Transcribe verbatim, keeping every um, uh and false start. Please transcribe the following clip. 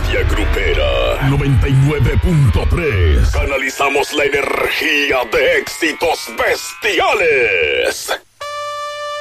Media Grupera noventa y nueve punto tres. Canalizamos la energía de éxitos bestiales.